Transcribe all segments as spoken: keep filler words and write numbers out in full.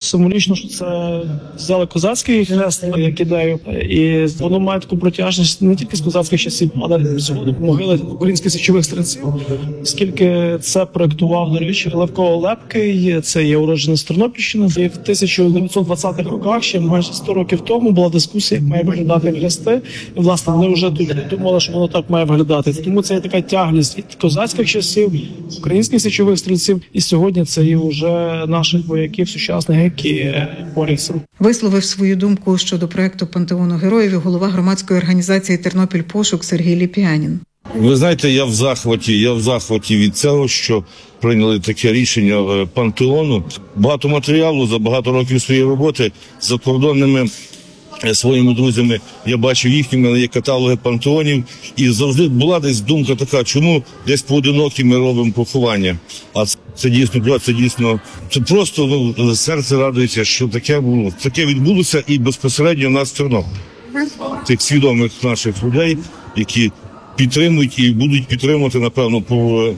символічно, що це взяли козацький хрест, як ідею, і воно має таку протяжність не тільки з козацьких часів, але й сьогодні могили українських січових стрільців. Оскільки це проєктував, до речі, Левко Лепкий, це є уродженець Тернопільщини. І в тисяча дев'ятсот двадцятих роках, ще майже сто років тому, була дискусія, як має виглядати хрести. І, власне, вони вже тоді думали, що воно так має виглядати. Тому це є така тяглість від козацьких часів, українських січових стрільців, і сьогодні це є вже наших вояків сучасних, які борються. Висловив свою думку щодо проєкту Пантеону Героїв голова громадської організації «Тернопіль Пошук» Сергій Ліп'янін. Ви знаєте, я в захваті, я в захваті від цього, що прийняли таке рішення Пантеону. Багато матеріалу за багато років своєї роботи з закордонними своїми друзями я бачив їхніми, але є каталоги пантеонів, і завжди була десь думка така, чому десь поодинокі ми робимо поховання. А це дійсно, це дійсно, це просто ну, серце радується, що таке було, таке відбулося і безпосередньо в нас в Тернополі. Тих свідомих наших людей, які підтримують і будуть підтримувати, напевно, по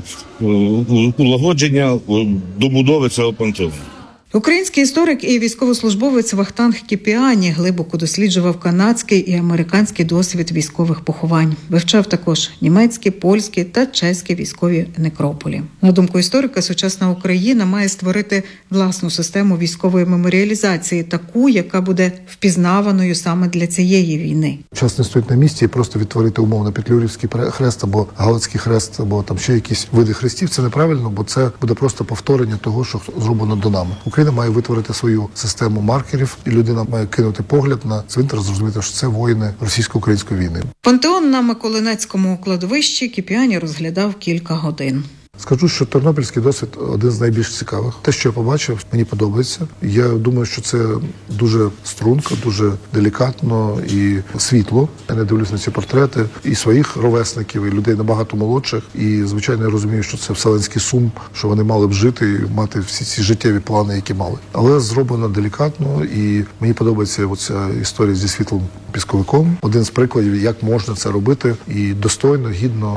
улагодження, добудови цього пантеону. Український історик і військовослужбовець Вахтанг Кіпіані глибоко досліджував канадський і американський досвід військових поховань. Вивчав також німецькі, польські та чеські військові некрополі. На думку історика, сучасна Україна має створити власну систему військової меморіалізації, таку, яка буде впізнаваною саме для цієї війни. Час не стоїть на місці і просто відтворити умовно Петлюрівський хрест або Галицький хрест, або там ще якісь види хрестів. Це неправильно, бо це буде просто повторення того, що зроблено до нами. Україна має витворити свою систему маркерів, і людина має кинути погляд на цвинтар, зрозуміти, що це воїни російсько-української війни. Пантеон на Миколинецькому кладовищі Кіпіані розглядав кілька годин. Скажу, що тернопільський досвід один з найбільш цікавих. Те, що я побачив, мені подобається. Я думаю, що це дуже струнко, дуже делікатно і світло. Я не дивлюсь на ці портрети і своїх ровесників, і людей набагато молодших. І, звичайно, я розумію, що це вселенський сум, що вони мали б жити і мати всі ці життєві плани, які мали. Але зроблено делікатно, і мені подобається оця історія зі світлим пісковиком. Один з прикладів, як можна це робити і достойно, гідно.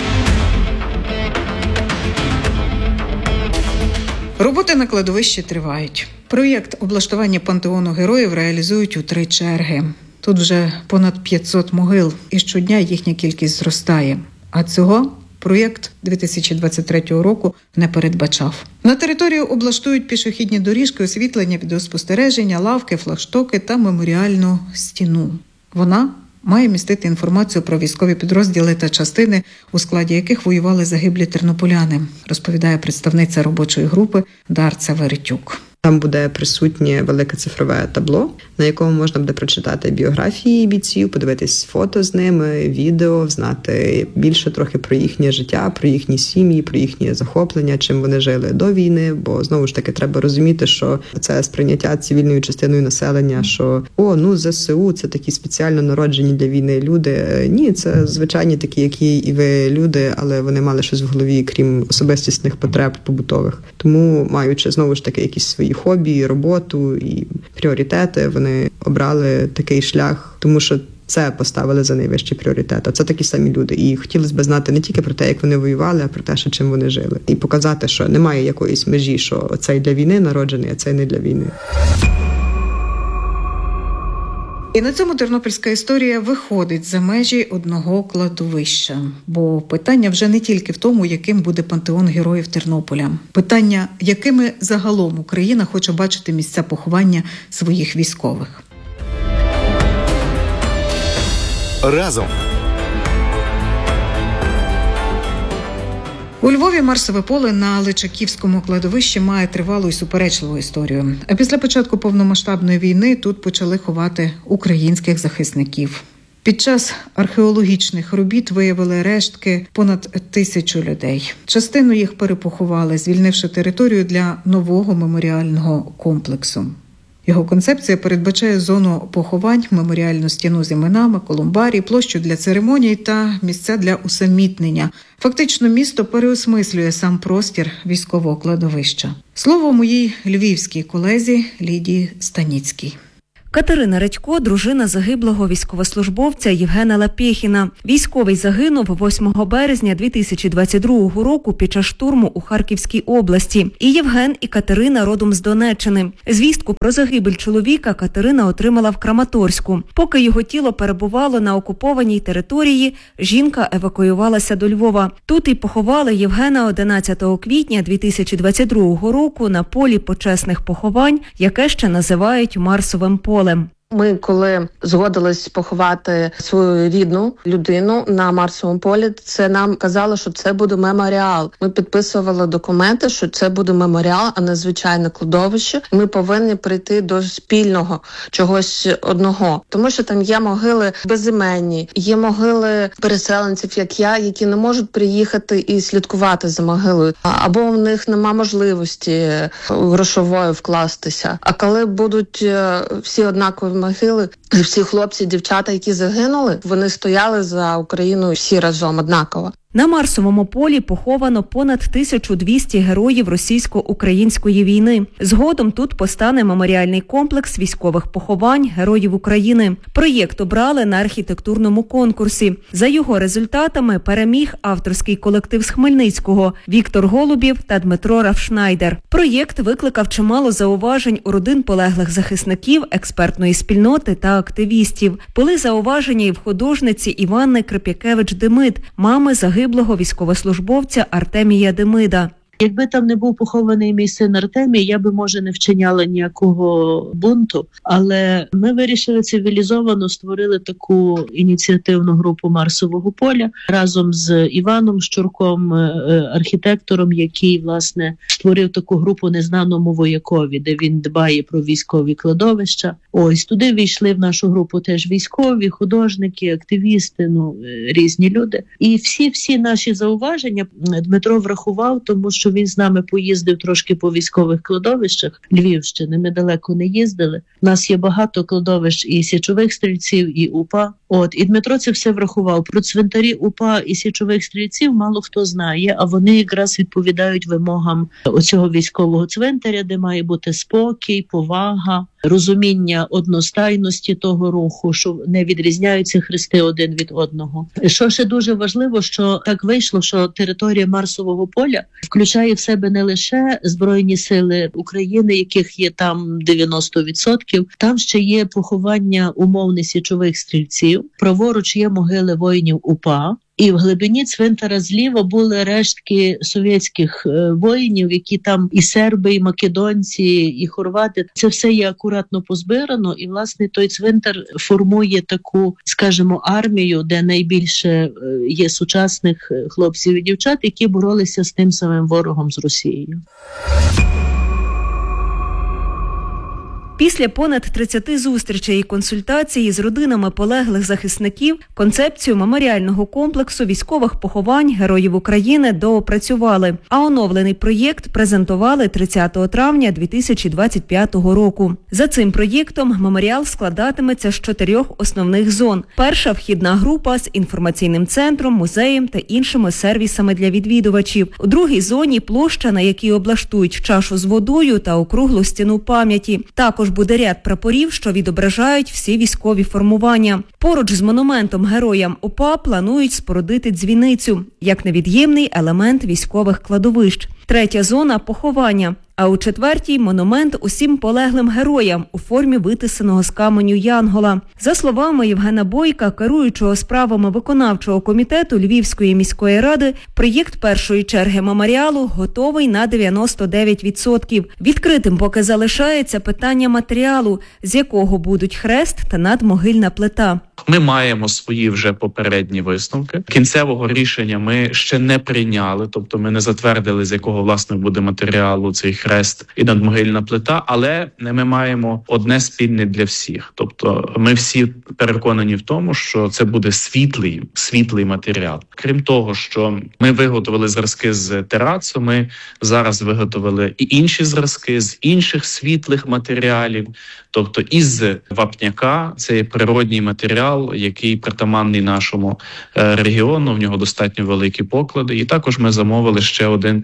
Роботи на кладовищі тривають. Проєкт облаштування пантеону героїв реалізують у три черги. Тут вже понад п'ятсот могил, і щодня їхня кількість зростає. А цього проєкт дві тисячі двадцять третього року не передбачав. На територію облаштують пішохідні доріжки, освітлення, відеоспостереження, лавки, флагштоки та меморіальну стіну. Вона має містити інформацію про військові підрозділи та частини, у складі яких воювали загиблі тернополяни, розповідає представниця робочої групи Дарця Веретюк. Там буде присутнє велике цифрове табло, на якому можна буде прочитати біографії бійців, подивитись фото з ними, відео, знати більше трохи про їхнє життя, про їхні сім'ї, про їхні захоплення, чим вони жили до війни, бо знову ж таки треба розуміти, що це сприйняття цивільною частиною населення, що о, ну ЗСУ – це такі спеціально народжені для війни люди. Ні, це звичайні такі, які і ви люди, але вони мали щось в голові, крім особистісних потреб побутових. Тому, маючи знову ж таки якісь свої хобі, роботу і пріоритети, вони обрали такий шлях, тому що це поставили за найвищий пріоритет. А це такі самі люди. І хотілося б знати не тільки про те, як вони воювали, а про те, що чим вони жили. І показати, що немає якоїсь межі, що цей для війни народжений, а цей не для війни. І на цьому тернопільська історія виходить за межі одного кладовища. Бо питання вже не тільки в тому, яким буде пантеон героїв Тернополя. Питання, якими загалом Україна хоче бачити місця поховання своїх військових. Разом. У Львові Марсове поле на Личаківському кладовищі має тривалу і суперечливу історію. А після початку повномасштабної війни тут почали ховати українських захисників. Під час археологічних робіт виявили рештки понад тисячу людей. Частину їх перепоховали, звільнивши територію для нового меморіального комплексу. Його концепція передбачає зону поховань, меморіальну стіну з іменами, колумбарій, площу для церемоній та місця для усамітнення. Фактично місто переосмислює сам простір військового кладовища. Слово моїй львівській колезі Лідії Станіцькій. Катерина Редько – дружина загиблого військовослужбовця Євгена Лапєхіна. Військовий загинув восьмого березня дві тисячі двадцять другого року під час штурму у Харківській області. І Євген, і Катерина родом з Донеччини. Звістку про загибель чоловіка Катерина отримала в Краматорську. Поки його тіло перебувало на окупованій території, жінка евакуювалася до Львова. Тут і поховали Євгена одинадцятого квітня дві тисячі двадцять другого року на полі почесних поховань, яке ще називають Марсовим полем. Ми, коли згодились поховати свою рідну людину на Марсовому полі, це нам казало, що це буде меморіал. Ми підписували документи, що це буде меморіал, а не звичайне кладовище. Ми повинні прийти до спільного чогось одного. Тому що там є могили безіменні, є могили переселенців, як я, які не можуть приїхати і слідкувати за могилою. Або в них нема можливості грошової вкластися. А коли будуть всі однакові могили, всі хлопці, дівчата, які загинули, вони стояли за Україну всі разом однаково. На Марсовому полі поховано понад тисячу двісті героїв російсько-української війни. Згодом тут постане меморіальний комплекс військових поховань героїв України. Проєкт обрали на архітектурному конкурсі. За його результатами переміг авторський колектив з Хмельницького Віктор Голубів та Дмитро Рафшнайдер. Проєкт викликав чимало зауважень у родин полеглих захисників, експертної спільноти та активістів. Були зауваження і в художниці Іванни Крип'якевич-Демид, мами загиблих загиблого військовослужбовця Артемія Демида. Якби там не був похований мій син Артемій, я би, може, не вчиняла ніякого бунту, але ми вирішили цивілізовано, створили таку ініціативну групу Марсового поля разом з Іваном Щурком, архітектором, який, власне, створив таку групу «Незнаному воякові», де він дбає про військові кладовища. Ось, туди війшли в нашу групу теж військові, художники, активісти, ну, різні люди. І всі-всі наші зауваження Дмитро врахував, тому що він з нами поїздив трошки по військових кладовищах Львівщини, ми далеко не їздили. У нас є багато кладовищ і січових стрільців, і УПА. От, і Дмитро це все врахував. Про цвинтарі УПА і січових стрільців мало хто знає, а вони якраз відповідають вимогам оцього військового цвинтаря, де має бути спокій, повага, розуміння одностайності того руху, що не відрізняються хрести один від одного. Що ще дуже важливо, що так вийшло, що територія Марсового поля включає в себе не лише Збройні сили України, яких є там дев'яносто відсотків, там ще є поховання умовних січових стрільців, праворуч є могили воїнів УПА, і в глибині цвинтара зліва були рештки совєтських е, воїнів, які там і серби, і македонці, і хорвати. Це все є акуратно позбирано, і, власне, той цвинтар формує таку, скажімо, армію, де найбільше е, є сучасних хлопців і дівчат, які боролися з тим самим ворогом, з Росією. Після понад тридцяти зустрічей і консультацій з родинами полеглих захисників концепцію меморіального комплексу військових поховань героїв України доопрацювали, а оновлений проєкт презентували тридцятого травня дві тисячі двадцять п'ятого року. За цим проєктом меморіал складатиметься з чотирьох основних зон. Перша – вхідна група з інформаційним центром, музеєм та іншими сервісами для відвідувачів. У другій зоні – площа, на якій облаштують чашу з водою та округлу стіну пам'яті. Також буде ряд прапорів, що відображають всі військові формування. Поруч з монументом героям УПА планують спорудити дзвіницю, як невід'ємний елемент військових кладовищ. Третя зона – поховання. А у четвертій – монумент усім полеглим героям у формі витисаного з каменю янгола. За словами Євгена Бойка, керуючого справами виконавчого комітету Львівської міської ради, проєкт першої черги меморіалу готовий на дев'яносто дев'ять відсотків. Відкритим поки залишається питання матеріалу, з якого будуть хрест та надмогильна плита. Ми маємо свої вже попередні висновки. Кінцевого рішення ми ще не прийняли, тобто ми не затвердили, з якого, власне, буде матеріалу цей хрест і надмогильна плита, але ми маємо одне спільне для всіх. Тобто ми всі переконані в тому, що це буде світлий, світлий матеріал. Крім того, що ми виготовили зразки з терацу, ми зараз виготовили і інші зразки з інших світлих матеріалів, тобто із вапняка, це є природній матеріал, який притаманний нашому регіону, в нього достатньо великі поклади. І також ми замовили ще один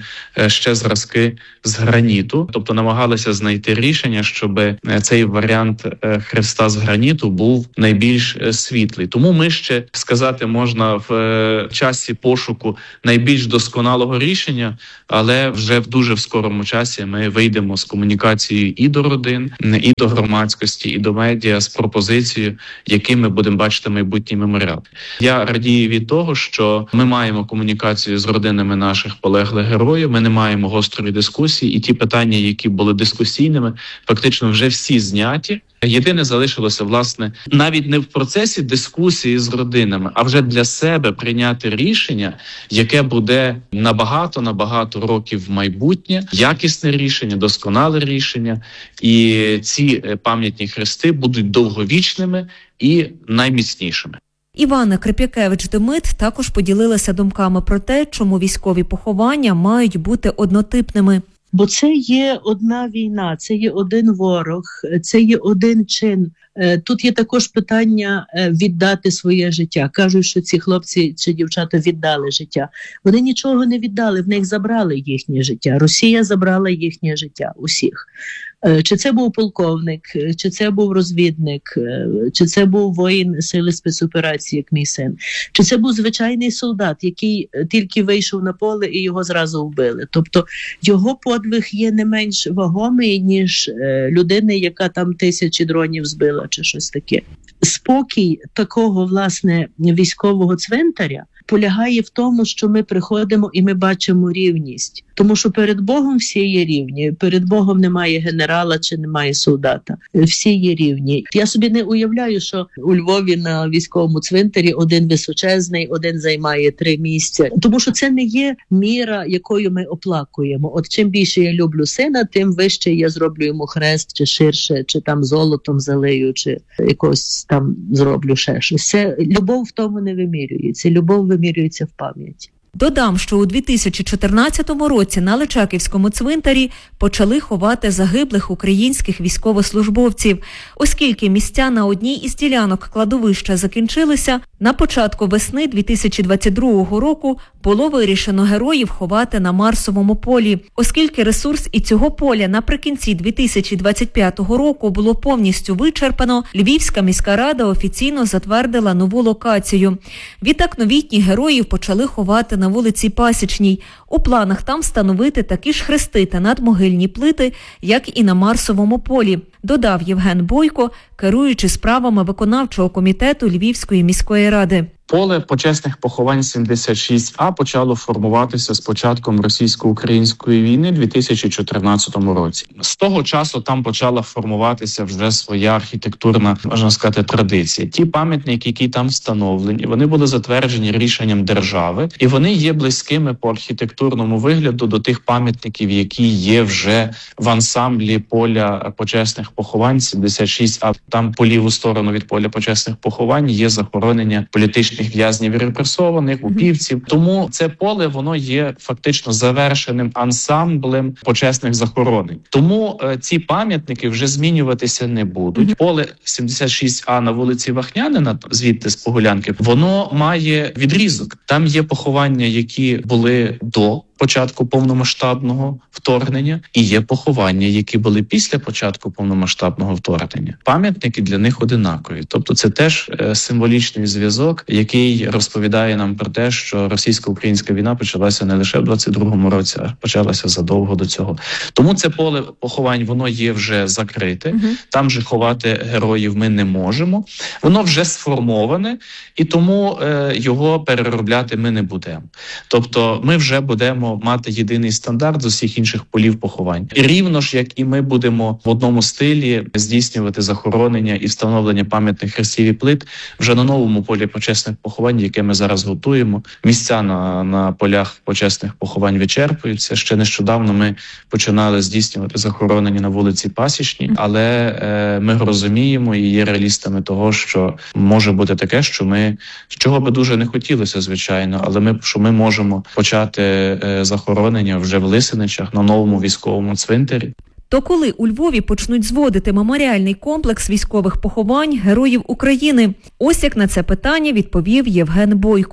ще зразки з граніту, тобто намагалися знайти рішення, щоб цей варіант хреста з граніту був найбільш світлий. Тому ми ще, сказати можна, в часі пошуку найбільш досконалого рішення, але вже в дуже в скорому часі ми вийдемо з комунікацією і до родин, і до громадськості, і до медіа з пропозицією, яким ми будемо бачити майбутній меморіал. Я радію від того, що ми маємо комунікацію з родинами наших полеглих героїв, ми не маємо гострої дискусії, і ті питання, які були дискусійними, фактично вже всі зняті. Єдине залишилося, власне, навіть не в процесі дискусії з родинами, а вже для себе прийняти рішення, яке буде набагато-набагато років в майбутнє, якісне рішення, досконале рішення, і ці пам'ятні хрести будуть довговічними і найміцнішими. Івана Крип'якевич-Демит також поділилася думками про те, чому військові поховання мають бути однотипними. Бо це є одна війна, це є один ворог, це є один чин. Тут є також питання віддати своє життя. Кажуть, що ці хлопці чи дівчата віддали життя. Вони нічого не віддали, в них забрали їхнє життя. Росія забрала їхнє життя усіх. Чи це був полковник, чи це був розвідник, чи це був воїн сили спецоперації, як мій син, чи це був звичайний солдат, який тільки вийшов на поле і його зразу вбили. Тобто його подвиг є не менш вагомий, ніж людини, яка там тисячі дронів збила чи щось таке. Спокій такого, власне, військового цвинтаря полягає в тому, що ми приходимо і ми бачимо рівність. Тому що перед Богом всі є рівні. Перед Богом немає генерала чи немає солдата. Всі є рівні. Я собі не уявляю, що у Львові на військовому цвинтарі один височезний, один займає три місця. Тому що це не є міра, якою ми оплакуємо. От чим більше я люблю сина, тим вище я зроблю йому хрест, чи ширше, чи там золотом залию, чи якось там зроблю ще щось. Це любов в тому не вимірюється. Любов вимірюється в пам'яті. Додам, що у дві тисячі чотирнадцятому році на Личаківському цвинтарі почали ховати загиблих українських військовослужбовців. Оскільки місця на одній із ділянок кладовища закінчилися, на початку весни дві тисячі двадцять другого року було вирішено героїв ховати на Марсовому полі. Оскільки ресурс і цього поля наприкінці дві тисячі двадцять п'ятого року було повністю вичерпано, Львівська міська рада офіційно затвердила нову локацію. Відтак новітніх героїв почали ховати на вулиці Пасічній. У планах там встановити такі ж хрести та надмогильні плити, як і на Марсовому полі, додав Євген Бойко, керуючи справами виконавчого комітету Львівської міської ради. Поле почесних поховань сімдесят шість А почало формуватися з початком російсько-української війни в дві тисячі чотирнадцятому році. З того часу там почала формуватися вже своя архітектурна, можна сказати, традиція. Ті пам'ятники, які там встановлені, вони були затверджені рішенням держави, і вони є близькими по архітектурному вигляду до тих пам'ятників, які є вже в ансамблі поля почесних поховань сімдесят шість А. Там по ліву сторону від поля почесних поховань є захоронення політичних в'язнів і репресованих, упівців. Тому це поле, воно є фактично завершеним ансамблем почесних захоронень. Тому е, ці пам'ятники вже змінюватися не будуть. Mm-hmm. Поле сімдесят шість А на вулиці Вахнянина, звідти з Погулянки, воно має відрізок. Там є поховання, які були до початку повномасштабного вторгнення, і є поховання, які були після початку повномасштабного вторгнення. Пам'ятники для них одинакові. Тобто це теж е, символічний зв'язок, який розповідає нам про те, що російсько-українська війна почалася не лише в двадцять другому році, а почалася задовго до цього. Тому це поле поховань, воно є вже закрите. Угу. Там же ховати героїв ми не можемо. Воно вже сформоване, і тому е, його переробляти ми не будемо. Тобто ми вже будемо мати єдиний стандарт з усіх інших полів поховань. І рівно ж, як і ми будемо в одному стилі здійснювати захоронення і встановлення пам'ятних хрестів і плит вже на новому полі почесних поховань, яке ми зараз готуємо. Місця на, на полях почесних поховань вичерпуються. Ще нещодавно ми починали здійснювати захоронення на вулиці Пасічній, але е, ми розуміємо і є реалістами того, що може бути таке, що ми, чого би дуже не хотілося, звичайно, але ми, що ми можемо почати е, захоронення вже в Лисиничах на новому військовому цвинтарі. То коли у Львові почнуть зводити меморіальний комплекс військових поховань героїв України? Ось як на це питання відповів Євген Бойко.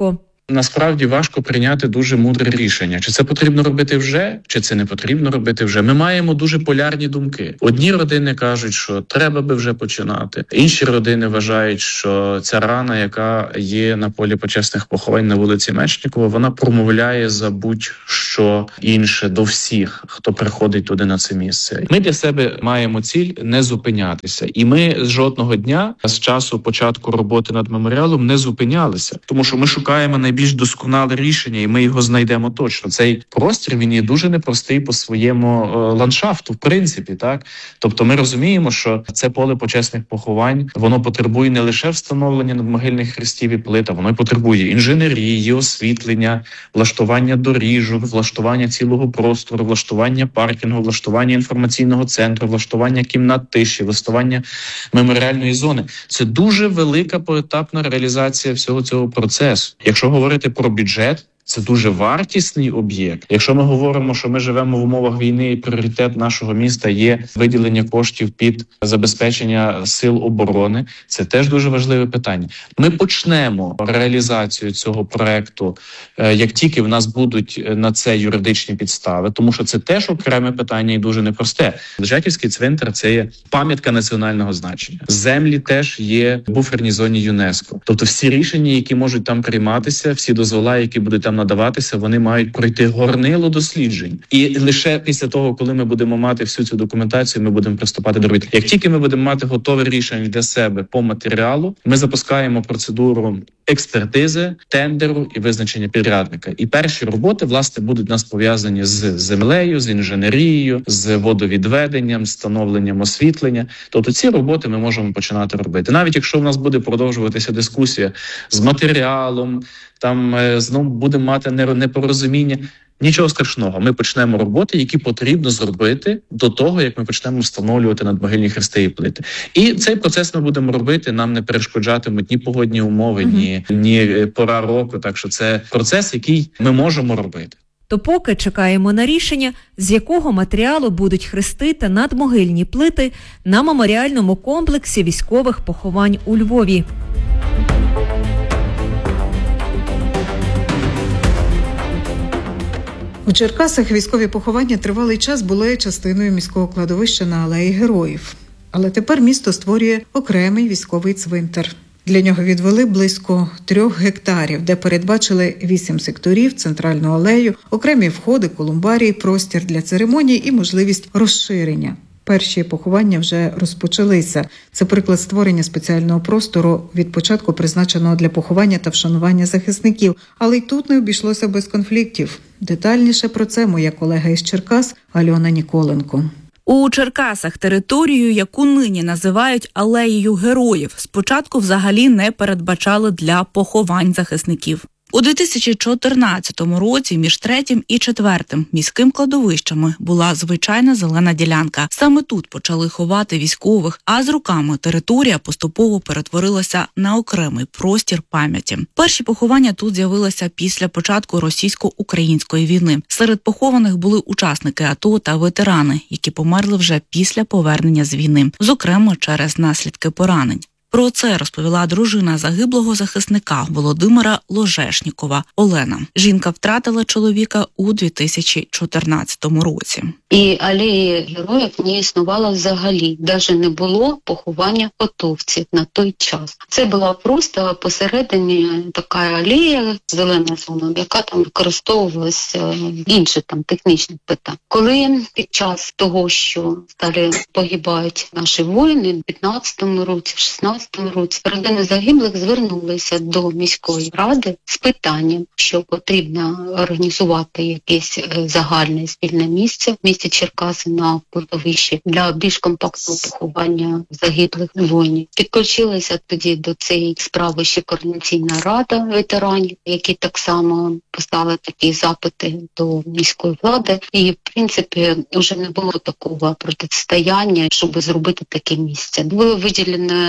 насправді важко прийняти дуже мудре рішення. Чи це потрібно робити вже, чи це не потрібно робити вже. Ми маємо дуже полярні думки. Одні родини кажуть, що треба би вже починати. Інші родини вважають, що ця рана, яка є на полі почесних поховань на вулиці Мечникова, вона промовляє за будь-що інше до всіх, хто приходить туди на це місце. Ми для себе маємо ціль не зупинятися. І ми з жодного дня з часу початку роботи над меморіалом не зупинялися. Тому що ми шукаємо найбільш досконале рішення, і ми його знайдемо точно. Цей простір, він є дуже непростий по своєму е, ландшафту, в принципі, так? Тобто ми розуміємо, що це поле почесних поховань, воно потребує не лише встановлення надмогильних хрестів і плит, а воно потребує інженерії, освітлення, влаштування доріжок, влаштування цілого простору, влаштування паркінгу, влаштування інформаційного центру, влаштування кімнат тиші, влаштування меморіальної зони. Це дуже велика поетапна реалізація всього цього процесу. Якщо говорити про бюджет, це дуже вартісний об'єкт. Якщо ми говоримо, що ми живемо в умовах війни і пріоритет нашого міста є виділення коштів під забезпечення сил оборони, це теж дуже важливе питання. Ми почнемо реалізацію цього проекту, як тільки в нас будуть на це юридичні підстави, тому що це теж окреме питання і дуже непросте. Жаківський цвинтар – це є пам'ятка національного значення. Землі теж є в буферній зоні ЮНЕСКО. Тобто всі рішення, які можуть там прийматися, всі дозвола, які будуть там надаватися, вони мають пройти горнило досліджень. І лише після того, коли ми будемо мати всю цю документацію, ми будемо приступати до робіт. Як тільки ми будемо мати готове рішення для себе по матеріалу, ми запускаємо процедуру експертизи, тендеру і визначення підрядника. І перші роботи, власне, будуть у нас пов'язані з землею, з інженерією, з водовідведенням, з встановленням освітлення. Тобто ці роботи ми можемо починати робити. Навіть якщо в нас буде продовжуватися дискусія з матеріалом, там знову будемо мати непорозуміння. Нічого страшного, ми почнемо роботи, які потрібно зробити до того, як ми почнемо встановлювати надмогильні хрести і плити. І цей процес ми будемо робити, нам не перешкоджатимуть ні погодні умови, mm-hmm. ні, ні пора року. Так що це процес, який ми можемо робити. То поки чекаємо на рішення, з якого матеріалу будуть хрести та надмогильні плити на меморіальному комплексі військових поховань у Львові. У Черкасах військові поховання тривалий час були частиною міського кладовища на Алеї Героїв. Але тепер місто створює окремий військовий цвинтар. Для нього відвели близько трьох гектарів, де передбачили вісім секторів, центральну алею, окремі входи, колумбарії, простір для церемоній і можливість розширення. Перші поховання вже розпочалися. Це приклад створення спеціального простору, від початку призначеного для поховання та вшанування захисників. Але й тут не обійшлося без конфліктів. Детальніше про це моя колега із Черкас Альона Ніколенко. У Черкасах територію, яку нині називають Алеєю Героїв, спочатку взагалі не передбачали для поховань захисників. У дві тисячі чотирнадцятому році між третім і четвертим міським кладовищами була звичайна зелена ділянка. Саме тут почали ховати військових, а з роками територія поступово перетворилася на окремий простір пам'яті. Перші поховання тут з'явилися після початку російсько-української війни. Серед похованих були учасники АТО та ветерани, які померли вже після повернення з війни, зокрема через наслідки поранень. Про це розповіла дружина загиблого захисника Володимира Ложешнікова Олена. Жінка втратила чоловіка у дві тисячі чотирнадцятому році. І алеї героїв не існувало взагалі. Навіть не було поховання готовців на той час. Це була просто посередині така алея, зелена зона, яка там використовувалася інші там технічні питання. Коли під час того, що стали погибають наші воїни в п'ятнадцятому році, в шістнадцятому році, родини загиблих звернулися до міської ради з питанням, що потрібно організувати якесь загальне спільне місце в місті Черкаси на кладовищі для більш компактного поховання загиблих воїнів. Підключилася тоді до цієї справи ще Координаційна рада ветеранів, які так само поставили такі запити до міської влади. І, в принципі, вже не було такого протистояння, щоб зробити таке місце. Було виділено місце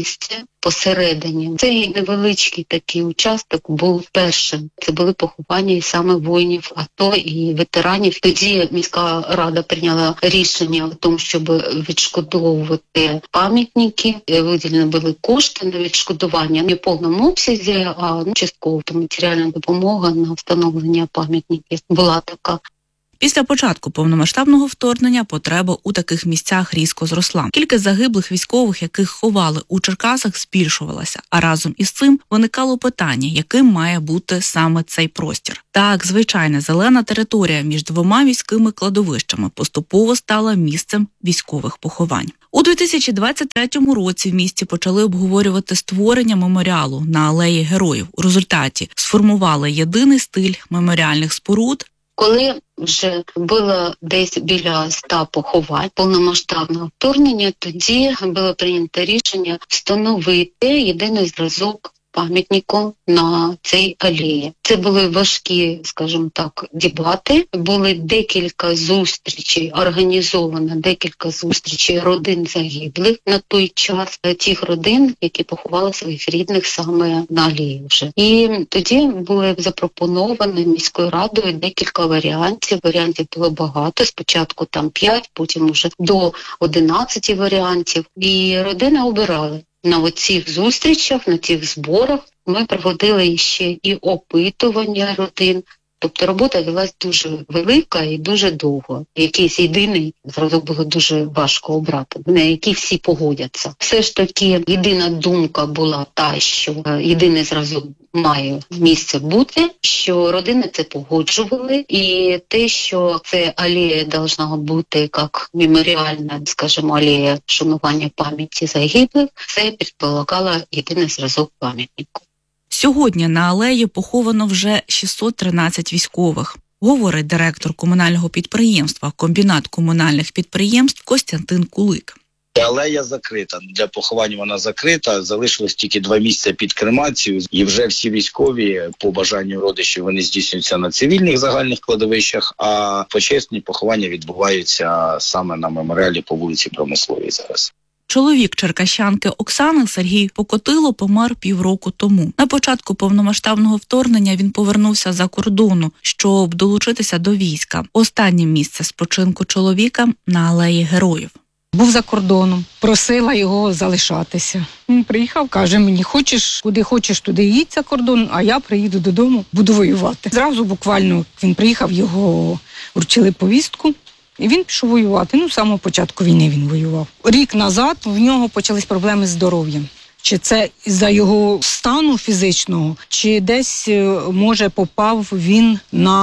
місце посередині. Цей невеличкий такий участок був першим. Це були поховання і саме воїнів АТО і ветеранів. Тоді міська рада прийняла рішення о тому, щоб відшкодовувати пам'ятники. Виділені були кошти на відшкодування не в повному обсязі, а ну, частково. То матеріальна допомога на встановлення пам'ятників була така. Після початку повномасштабного вторгнення потреба у таких місцях різко зросла. Кількість загиблих військових, яких ховали у Черкасах, збільшувалася, а разом із цим виникало питання, яким має бути саме цей простір. Так, звичайна зелена територія між двома міськими кладовищами поступово стала місцем військових поховань. У дві тисячі двадцять третьому році в місті почали обговорювати створення меморіалу на Алеї Героїв. У результаті сформували єдиний стиль меморіальних споруд. Коли вже було десь біля ста поховань повномасштабного вторгнення, тоді було прийнято рішення встановити єдиний зразок пам'ятнику на цій алеї. Це були важкі, скажімо так, дебати. Були декілька зустрічей, організовано декілька зустрічей родин загиблих на той час, тих родин, які поховали своїх рідних саме на алеї вже. І тоді були запропоновані міською радою декілька варіантів. Варіантів було багато. Спочатку там п'ять, потім вже до одинадцяти варіантів. І родини обирали. На оцих зустрічах, на цих зборах ми проводили ще і опитування родин. Тобто робота велась дуже велика і дуже довго. Якийсь єдиний зразок було дуже важко обрати, на який всі погодяться. Все ж таки єдина думка була та, що єдиний зразок має місце бути, що родини це погоджували, і те, що це алея должна бути як меморіальна, скажімо, алея шанування пам'яті загиблих, це предполагало єдиний зразок пам'ятнику. Сьогодні на алеї поховано вже шістсот тринадцять військових, говорить директор комунального підприємства «Комбінат комунальних підприємств» Костянтин Кулик. Алея закрита. Для поховань вона закрита. Залишилось тільки два місця під кремацію. І вже всі військові, по бажанню родичів, вони здійснюються на цивільних загальних кладовищах, а почесні поховання відбуваються саме на меморіалі по вулиці Промисловій зараз. Чоловік черкащанки Оксани Сергій Покотило помер півроку тому. На початку повномасштабного вторгнення він повернувся за кордону, щоб долучитися до війська. Останнє місце спочинку чоловіка на Алеї Героїв. Був за кордоном, просила його залишатися. Він приїхав, каже мені, хочеш, куди хочеш, туди їдь за кордон, а я приїду додому, буду воювати. Зразу буквально він приїхав, його вручили повістку. І він пішов воювати. Ну, з самого початку війни він воював. Рік назад в нього почались проблеми з здоров'ям. Чи це за його стану фізичного, чи десь, може, попав він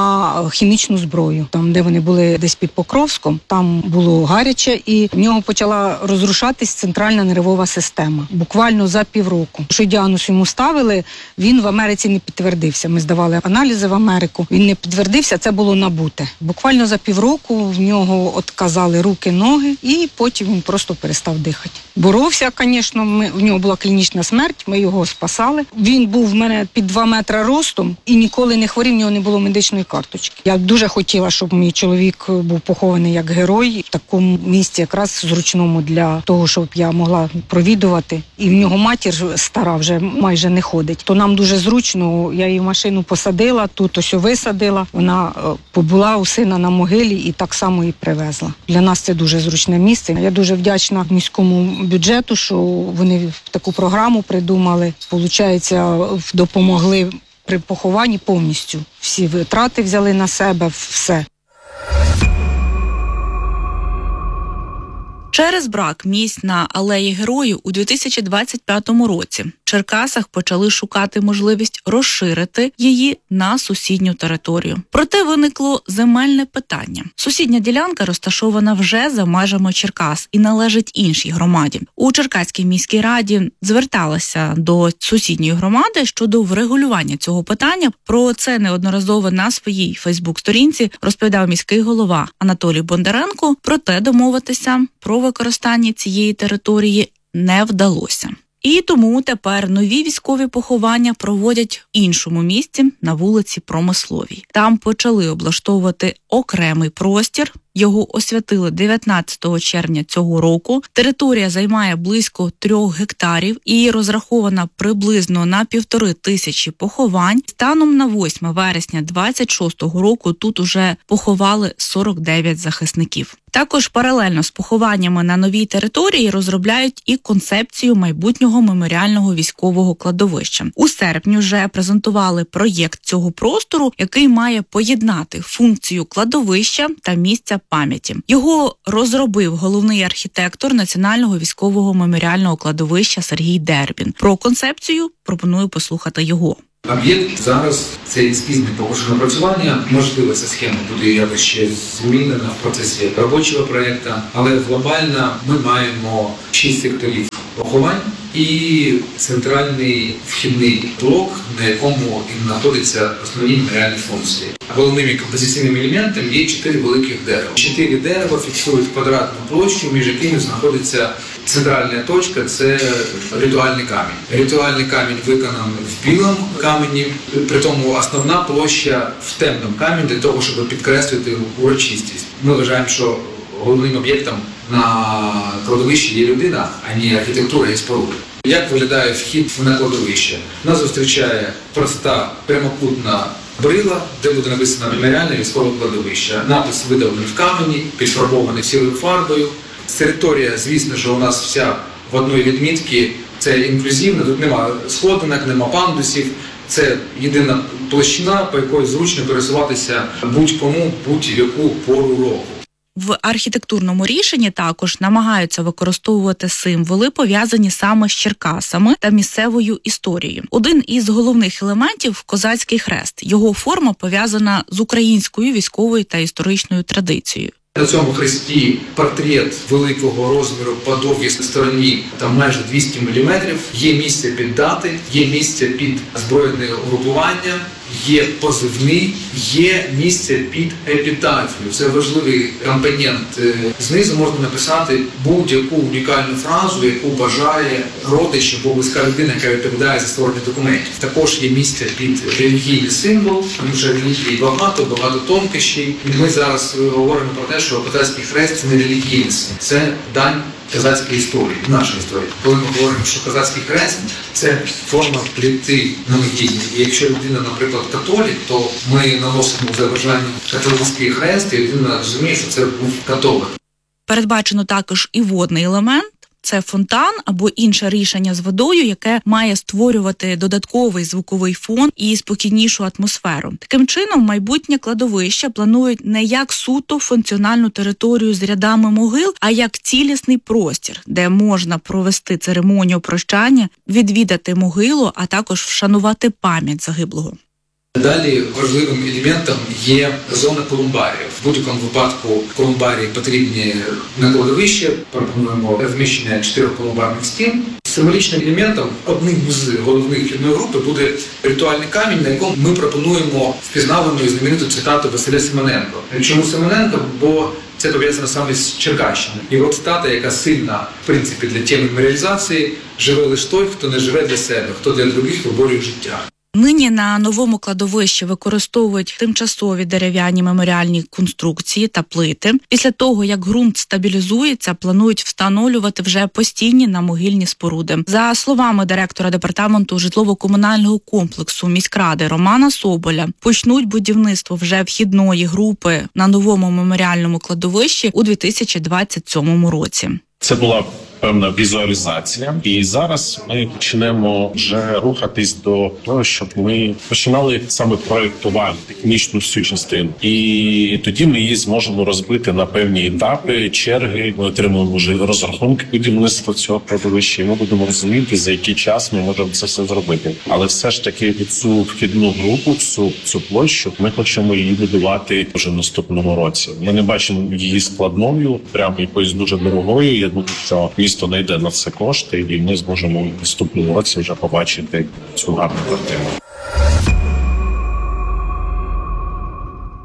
на хімічну зброю. Там, де вони були десь під Покровськом, там було гаряче, і в нього почала розрушатись центральна нервова система. Буквально за півроку. Що діагноз йому ставили, він в Америці не підтвердився. Ми здавали аналізи в Америку. Він не підтвердився, це було набуте. Буквально за півроку в нього отказали руки, ноги, і потім він просто перестав дихати. Боровся, звісно, ми, в нього була клінічна смерть, ми його спасали. Він був в мене під два метри ростом і ніколи не хворів, в нього не було медичної карточки. Я дуже хотіла, щоб мій чоловік був похований як герой в такому місці, якраз зручному для того, щоб я могла провідувати. І в нього матір стара вже майже не ходить. То нам дуже зручно, я її в машину посадила, тут ось висадила. Вона побула у сина на могилі і так само її привезла. Для нас це дуже зручне місце. Я дуже вдячна міському бюджету, що вони таку програму придумали. Получається, допомогли при похованні повністю. Всі витрати взяли на себе, все. Через брак місць на Алеї Героїв у дві тисячі двадцять п'ятому році в Черкасах почали шукати можливість розширити її на сусідню територію. Проте виникло земельне питання. Сусідня ділянка розташована вже за межами Черкас і належить іншій громаді. У Черкаській міській раді зверталася до сусідньої громади щодо врегулювання цього питання. Про це неодноразово на своїй Фейсбук-сторінці розповідав міський голова Анатолій Бондаренко, проте домовитися про використання цієї території не вдалося. І тому тепер нові військові поховання проводять в іншому місці на вулиці Промисловій. Там почали облаштовувати окремий простір. Його освятили дев'ятнадцятого червня цього року. Територія займає близько трьох гектарів і розрахована приблизно на півтори тисячі поховань. Станом на восьме вересня двадцять шостого року тут уже поховали сорок дев'ять захисників. Також паралельно з похованнями на новій території розробляють і концепцію майбутнього меморіального військового кладовища. У серпні вже презентували проєкт цього простору, який має поєднати функцію кладовища та місця пам'яті. Його розробив головний архітектор Національного військового меморіального кладовища Сергій Дербін. Про концепцію пропоную послухати його. Об'єкт зараз це ескізне поки напрацювання. Можливо, ця схема буде якось ще змінена в процесі робочого проєкту, але глобально ми маємо шість секторів поховань і центральний вхідний блок, на якому і знаходяться основні меморіальні функції. Головними композиційними елементами є чотири великих дерева. Чотири дерева фіксують квадратну площу, між якими знаходиться центральна точка – це ритуальний камінь. Ритуальний камінь виконаний в білому камені, при тому основна площа в темному камені для того, щоб підкреслити урочистість. Ми вважаємо, що головним об'єктом на кладовищі є людина, а не архітектура і споруди. Як виглядає вхід на кладовище? Нас зустрічає проста прямокутна брила, де буде написано «Меморіальне військове кладовище». Напис видавлений в камені, підфарбований сірою фарбою. Територія, звісно, що у нас вся в одній відмітці, це інклюзивна, тут нема сходинок, нема пандусів, це єдина площина, по якій зручно пересуватися будь-кому, будь-яку пору року. В архітектурному рішенні також намагаються використовувати символи, пов'язані саме з Черкасами та місцевою історією. Один із головних елементів – козацький хрест. Його форма пов'язана з українською військовою та історичною традицією. На цьому хресті портрет великого розміру по довгій стороні, там майже двісті міліметрів. Є місце під дати, є місце під збройне угрупування, є позивний, є місце під епітафію. Це важливий компонент. Знизу можна написати будь-яку унікальну фразу, яку бажає родич або близька людина, яка відповідає за створення документів. Також є місце під релігійний символ, тому що релігії багато, багато тонкощів. І ми зараз говоримо про те, що козацький хрест – це не релігійний символ, це дань козацької історії, нашої історії. Коли ми говоримо, що козацький хрест – це форма пліти на могилі. І якщо людина, наприклад, католік, то ми наносимо за бажанням католицький хрест, і людина розуміє, що це був католик. Передбачено також і водний елемент. Це фонтан або інше рішення з водою, яке має створювати додатковий звуковий фон і спокійнішу атмосферу. Таким чином, майбутнє кладовище планують не як суто функціональну територію з рядами могил, а як цілісний простір, де можна провести церемонію прощання, відвідати могилу, а також вшанувати пам'ять загиблого. Далі важливим елементом є зона колумбарів. В будь-якому випадку колумбарії потрібні на кладовище. Пропонуємо розміщення чотирьох колумбарних стін. Символічним елементом одним з головних вхідної групи буде ритуальний камінь, на якому ми пропонуємо впізнавану і знамениту цитату Василя Симоненко. Чому Симоненко? Бо це пов'язано саме з Черкащиною. Його цитата, яка сильна, в принципі, для теми меморіалізації: «Живе лише той, хто не живе для себе, хто для других виборює життя». Нині на новому кладовищі використовують тимчасові дерев'яні меморіальні конструкції та плити. Після того, як ґрунт стабілізується, планують встановлювати вже постійні намогильні споруди. За словами директора департаменту житлово-комунального комплексу міськради Романа Соболя, почнуть будівництво вже вхідної групи на новому меморіальному кладовищі у дві тисячі двадцять сьомому році. Це була певна візуалізація, і зараз ми почнемо вже рухатись до того, щоб ми починали саме проєктувати технічну всю частину. І тоді ми її зможемо розбити на певні етапи, черги. Ми отримуємо вже розрахунки будівництва цього кладовища, і ми будемо розуміти, за який час ми можемо це все зробити. Але все ж таки цю вхідну групу, цю, цю площу, ми хочемо її будувати вже в наступному році. Ми не бачимо її складною, прямо якоюсь дуже дорогою. Я думаю, що місто знайде на це кошти, і ми зможемо в наступному році вже побачити цю гарну картину.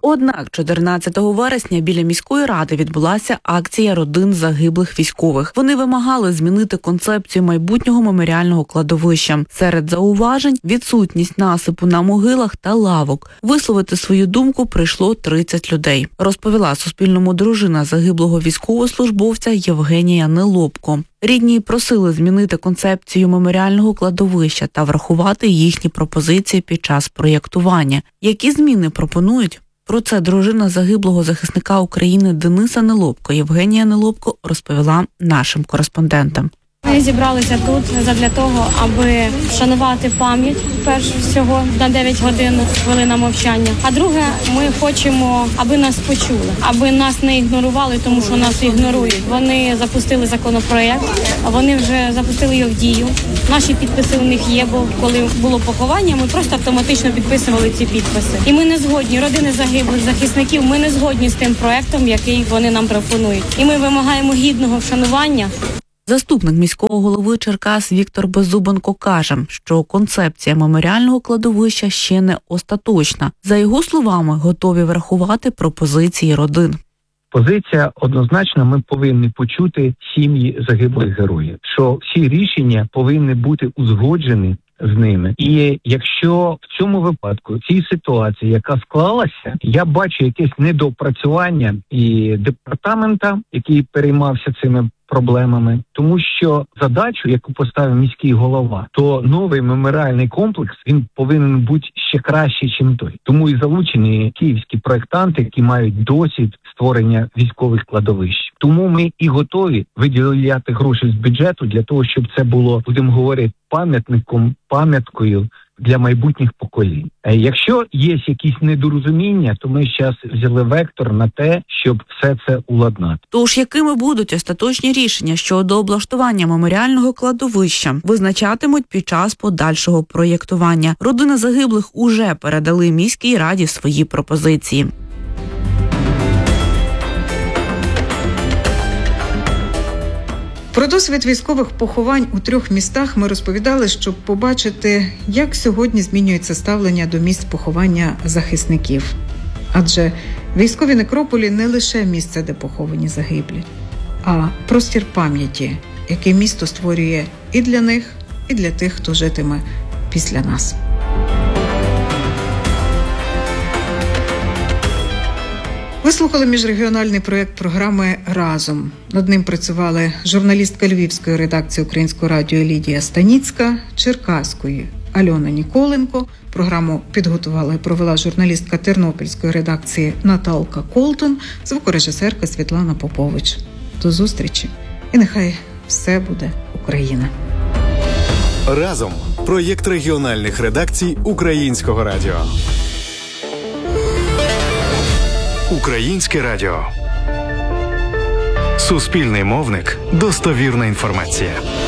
Однак чотирнадцятого вересня біля міської ради відбулася акція родин загиблих військових. Вони вимагали змінити концепцію майбутнього меморіального кладовища. Серед зауважень – відсутність насипу на могилах та лавок. Висловити свою думку прийшло тридцять людей, розповіла Суспільному дружина загиблого військовослужбовця Євгенія Нелобко. Рідні просили змінити концепцію меморіального кладовища та врахувати їхні пропозиції під час проєктування. Які зміни пропонують? Про це дружина загиблого захисника України Дениса Нелобко Євгенія Нелобко розповіла нашим кореспондентам. Ми зібралися тут задля того, аби вшанувати пам'ять, перше всього, на дев'ять годин хвилина мовчання. А друге, ми хочемо, аби нас почули, аби нас не ігнорували, тому що нас ігнорують. Вони запустили законопроект, вони вже запустили його в дію. Наші підписи у них є, бо коли було поховання, ми просто автоматично підписували ці підписи. І ми не згодні, родини загиблих захисників, ми не згодні з тим проектом, який вони нам пропонують. І ми вимагаємо гідного вшанування. Заступник міського голови Черкас Віктор Беззубенко каже, що концепція меморіального кладовища ще не остаточна. За його словами, готові врахувати пропозиції родин. Позиція однозначно, ми повинні почути сім'ї загиблих героїв, що всі рішення повинні бути узгоджені з ними. І якщо в цьому випадку, в цій ситуації, яка склалася, я бачу якесь недопрацювання і департамента, який переймався цими проблемами, тому що задачу, яку поставив міський голова, то новий меморіальний комплекс, він повинен бути ще кращий, ніж той. Тому і залучені київські проєктанти, які мають досвід створення військових кладовищ. Тому ми і готові виділяти гроші з бюджету для того, щоб це було, будемо говорити, пам'ятником, пам'яткою для майбутніх поколінь. Якщо є якісь недорозуміння, то ми зараз взяли вектор на те, щоб все це уладнати. Тож, якими будуть остаточні рішення щодо облаштування меморіального кладовища, визначатимуть під час подальшого проєктування. Родини загиблих уже передали міській раді свої пропозиції. Про досвід військових поховань у трьох містах ми розповідали, щоб побачити, як сьогодні змінюється ставлення до місць поховання захисників. Адже військові некрополі не лише місце, де поховані загиблі, а простір пам'яті, який місто створює і для них, і для тих, хто житиме після нас. Ви слухали міжрегіональний проєкт програми «Разом». Над ним працювали журналістка Львівської редакції Українського радіо Лідія Станіцька, Черкаської Альона Ніколенко. Програму підготувала і провела журналістка Тернопільської редакції Наталка Колтон, звукорежисерка Світлана Попович. До зустрічі. І нехай все буде Україна. «Разом» – проєкт регіональних редакцій Українського радіо. Українське радіо. Суспільний мовник. Достовірна інформація.